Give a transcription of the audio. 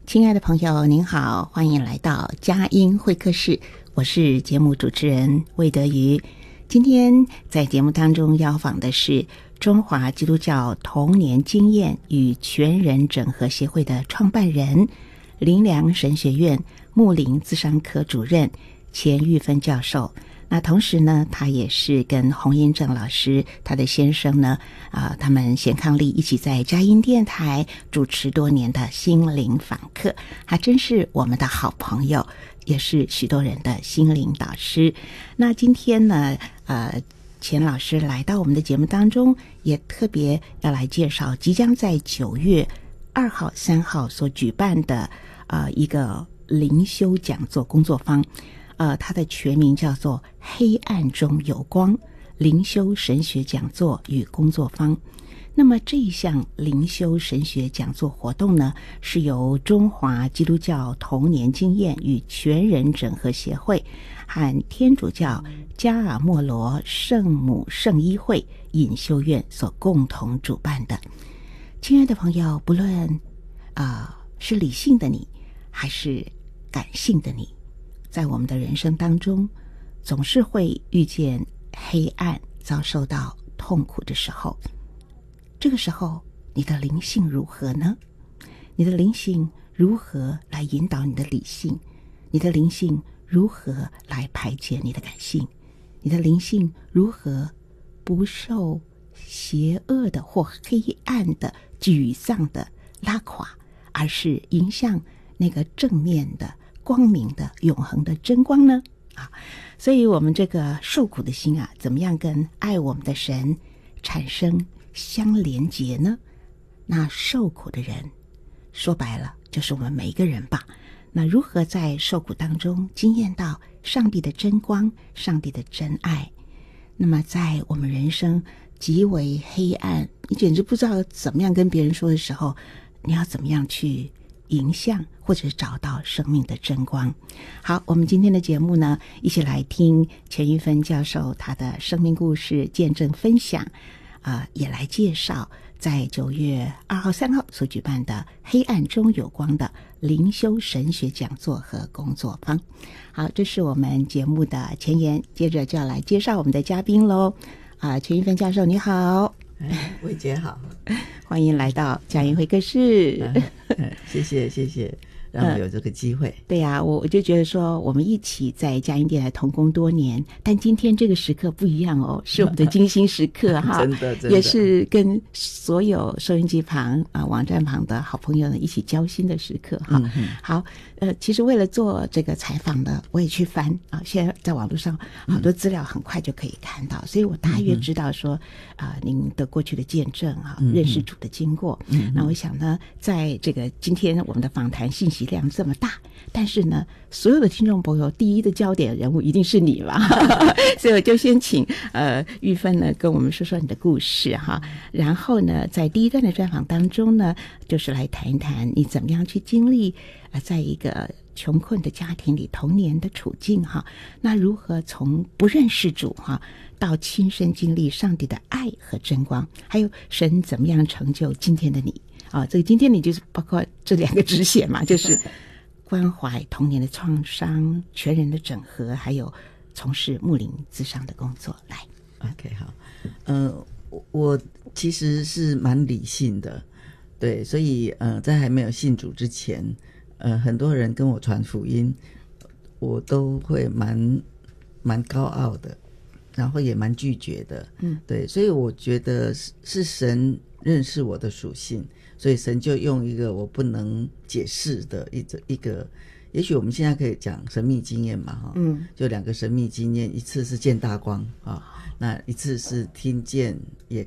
亲爱的朋友您好，欢迎来到佳音会客室，我是节目主持人魏德瑜。今天在节目当中邀访的是中华基督教童年经验与全人整合协会的创办人，灵粮神学院牧灵咨商科主任钱玉芬教授。那同时呢，他也是跟洪英正老师他的先生呢他们贤伉俪一起在佳音电台主持多年的心灵访客，还真是我们的好朋友，也是许多人的心灵导师。那今天呢钱老师来到我们的节目当中，也特别要来介绍即将在9月2号、3号所举办的一个灵修讲座工作坊。它的全名叫做黑暗中有光灵修神学讲座与工作坊。那么这一项灵修神学讲座活动呢，是由中华基督教童年经验与全人整合协会和天主教加尔默罗圣母圣医会隐修院所共同主办的。亲爱的朋友，不论是理性的你还是感性的你，在我们的人生当中总是会遇见黑暗，遭受到痛苦的时候。这个时候你的灵性如何呢？你的灵性如何来引导你的理性？你的灵性如何来排解你的感性？你的灵性如何不受邪恶的或黑暗的沮丧的拉垮，而是迎向那个正面的光明的永恒的真光呢？所以我们这个受苦的心怎么样跟爱我们的神产生相连结呢？那受苦的人说白了就是我们每一个人吧。那如何在受苦当中经验到上帝的真光，上帝的真爱？那么在我们人生极为黑暗，你简直不知道怎么样跟别人说的时候，你要怎么样去迎向或者是找到生命的真光？好，我们今天的节目呢，一起来听钱玉芬教授他的生命故事见证分享，也来介绍在9月2号、3号所举办的黑暗中有光的灵修神学讲座和工作坊。好，这是我们节目的前言，接着就要来介绍我们的嘉宾喽。钱玉芬教授你好。 魏姐好， 欢迎来到佳音会客室。 谢谢让我有这个机会。 对呀，我就觉得说我们一起在佳音电台同工多年，但今天这个时刻不一样哦，是我们的精心时刻哈。 真的也是跟所有收音机旁网站旁的好朋友呢一起交心的时刻哈。好，其实为了做这个采访呢，我也去翻现在在网络上好多资料很快就可以看到，所以我大约知道说您的过去的见证认识主的经过。那我想呢，在这个今天我们的访谈信息量这么大，但是呢，所有的听众朋友第一的焦点人物一定是你嘛，所以我就先请玉芬呢跟我们说说你的故事哈，然后呢，在第一段的专访当中呢，就是来谈一谈你怎么样去经历在一个穷困的家庭里童年的处境哈，那如何从不认识主到亲身经历上帝的爱和真光，还有神怎么样成就今天的你这个今天你就是包括这2个支线嘛，就是关怀童年的创伤、全人的整合，还有从事牧灵咨商的工作。来 OK 好，我其实是蛮理性的，对，所以在还没有信主之前，很多人跟我传福音，我都会蛮高傲的，然后也蛮拒绝的，对，所以我觉得是神认识我的属性，所以神就用一个我不能解释的一个，也许我们现在可以讲神秘经验嘛，就2个神秘经验，一次是见大光那一次是听见也